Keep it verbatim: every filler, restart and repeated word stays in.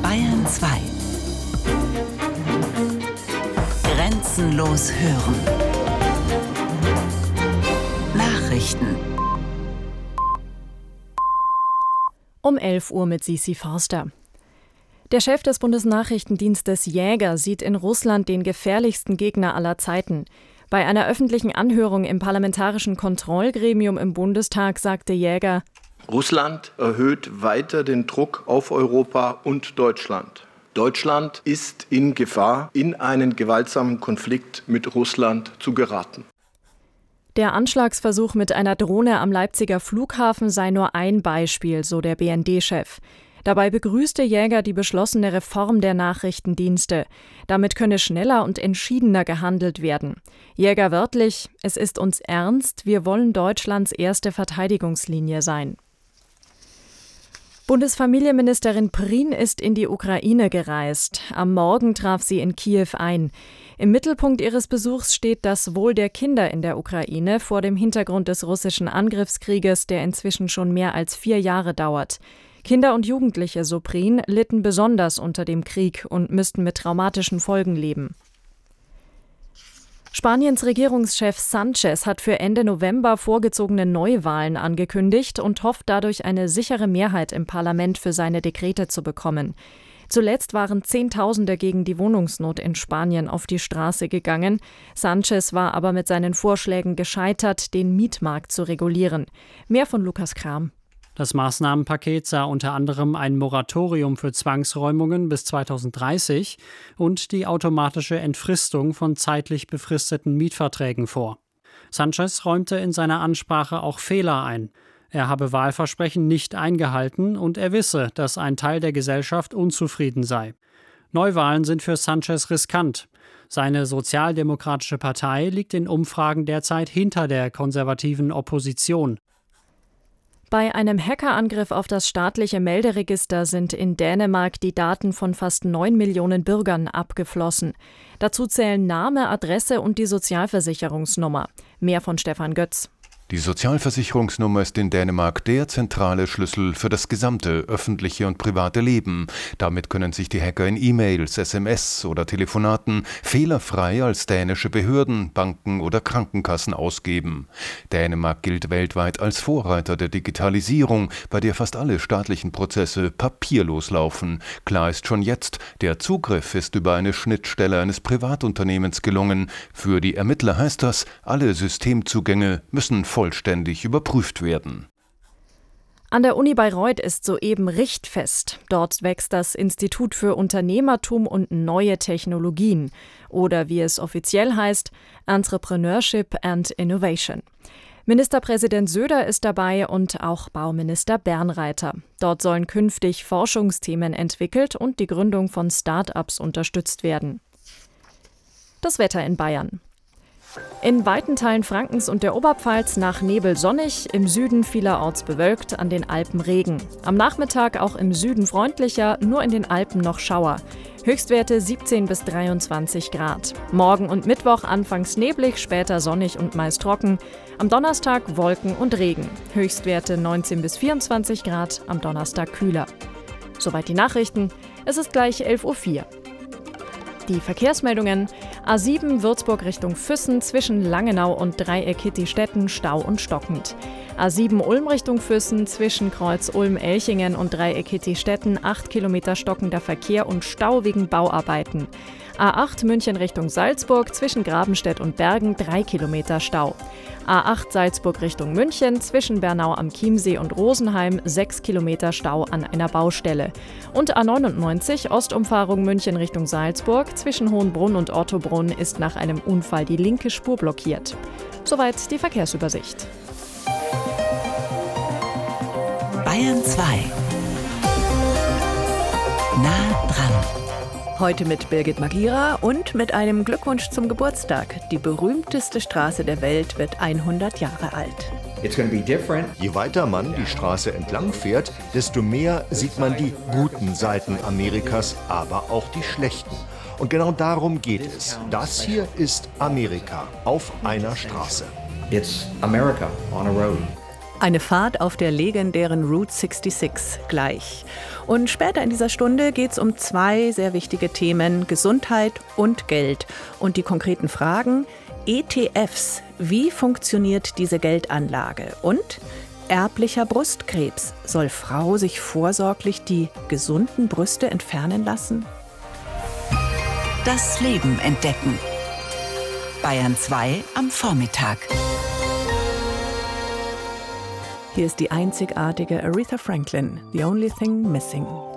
Bayern zwei. Grenzenlos hören. Nachrichten. Um elf Uhr mit Sisi Forster. Der Chef des Bundesnachrichtendienstes Jäger sieht in Russland den gefährlichsten Gegner aller Zeiten. Bei einer öffentlichen Anhörung im Parlamentarischen Kontrollgremium im Bundestag sagte Jäger: Russland erhöht weiter den Druck auf Europa und Deutschland. Deutschland ist in Gefahr, in einen gewaltsamen Konflikt mit Russland zu geraten. Der Anschlagsversuch mit einer Drohne am Leipziger Flughafen sei nur ein Beispiel, so der B N D-Chef. Dabei begrüßte Jäger die beschlossene Reform der Nachrichtendienste. Damit könne schneller und entschiedener gehandelt werden. Jäger wörtlich: Es ist uns ernst, wir wollen Deutschlands erste Verteidigungslinie sein. Bundesfamilienministerin Prien ist in die Ukraine gereist. Am Morgen traf sie in Kiew ein. Im Mittelpunkt ihres Besuchs steht das Wohl der Kinder in der Ukraine vor dem Hintergrund des russischen Angriffskrieges, der inzwischen schon mehr als vier Jahre dauert. Kinder und Jugendliche, so Prien, litten besonders unter dem Krieg und müssten mit traumatischen Folgen leben. Spaniens Regierungschef Sánchez hat für Ende November vorgezogene Neuwahlen angekündigt und hofft dadurch eine sichere Mehrheit im Parlament für seine Dekrete zu bekommen. Zuletzt waren Zehntausende gegen die Wohnungsnot in Spanien auf die Straße gegangen. Sánchez war aber mit seinen Vorschlägen gescheitert, den Mietmarkt zu regulieren. Mehr von Lukas Kram. Das Maßnahmenpaket sah unter anderem ein Moratorium für Zwangsräumungen bis zweitausenddreißig und die automatische Entfristung von zeitlich befristeten Mietverträgen vor. Sánchez räumte in seiner Ansprache auch Fehler ein. Er habe Wahlversprechen nicht eingehalten und er wisse, dass ein Teil der Gesellschaft unzufrieden sei. Neuwahlen sind für Sánchez riskant. Seine Sozialdemokratische Partei liegt in Umfragen derzeit hinter der konservativen Opposition. Bei einem Hackerangriff auf das staatliche Melderegister sind in Dänemark die Daten von fast neun Millionen Bürgern abgeflossen. Dazu zählen Name, Adresse und die Sozialversicherungsnummer. Mehr von Stefan Götz. Die Sozialversicherungsnummer ist in Dänemark der zentrale Schlüssel für das gesamte öffentliche und private Leben. Damit können sich die Hacker in E-Mails, S M S oder Telefonaten fehlerfrei als dänische Behörden, Banken oder Krankenkassen ausgeben. Dänemark gilt weltweit als Vorreiter der Digitalisierung, bei der fast alle staatlichen Prozesse papierlos laufen. Klar ist schon jetzt, der Zugriff ist über eine Schnittstelle eines Privatunternehmens gelungen. Für die Ermittler heißt das, alle Systemzugänge müssen vollständig überprüft werden. An der Uni Bayreuth ist soeben richtfest. Dort wächst das Institut für Unternehmertum und neue Technologien oder wie es offiziell heißt, Entrepreneurship and Innovation. Ministerpräsident Söder ist dabei und auch Bauminister Bernreiter. Dort sollen künftig Forschungsthemen entwickelt und die Gründung von Start-ups unterstützt werden. Das Wetter in Bayern. In weiten Teilen Frankens und der Oberpfalz nach Nebel sonnig, im Süden vielerorts bewölkt, an den Alpen Regen. Am Nachmittag auch im Süden freundlicher, nur in den Alpen noch Schauer. Höchstwerte siebzehn bis dreiundzwanzig Grad. Morgen und Mittwoch anfangs neblig, später sonnig und meist trocken. Am Donnerstag Wolken und Regen. Höchstwerte neunzehn bis vierundzwanzig Grad, am Donnerstag kühler. Soweit die Nachrichten. Es ist gleich elf Uhr vier. Die Verkehrsmeldungen: A sieben Würzburg Richtung Füssen zwischen Langenau und Dreieck-Hitti-Stetten Stau und stockend. A sieben Ulm Richtung Füssen zwischen Kreuz Ulm-Elchingen und Dreieck-Hitti-Stetten acht Kilometer stockender Verkehr und Stau wegen Bauarbeiten. A acht München Richtung Salzburg zwischen Grabenstedt und Bergen drei Kilometer Stau. A acht Salzburg Richtung München zwischen Bernau am Chiemsee und Rosenheim sechs Kilometer Stau an einer Baustelle. Und A neunundneunzig Ostumfahrung München Richtung Salzburg zwischen Hohenbrunn und Ottobrunn ist nach einem Unfall die linke Spur blockiert. Soweit die Verkehrsübersicht. Bayern zwei. Nah dran. Heute mit Birgit Magira und mit einem Glückwunsch zum Geburtstag. Die berühmteste Straße der Welt wird hundert Jahre alt. Je weiter man die Straße entlang fährt, desto mehr sieht man die guten Seiten Amerikas, aber auch die schlechten. Und genau darum geht es. Das hier ist Amerika auf einer Straße. It's America on a road. Eine Fahrt auf der legendären Route sechsundsechzig gleich. Und später in dieser Stunde geht es um zwei sehr wichtige Themen, Gesundheit und Geld. Und die konkreten Fragen, E T Fs, wie funktioniert diese Geldanlage? Und erblicher Brustkrebs, soll Frau sich vorsorglich die gesunden Brüste entfernen lassen? Das Leben entdecken. Bayern zwei am Vormittag. Hier ist die einzigartige Aretha Franklin, The Only Thing Missing.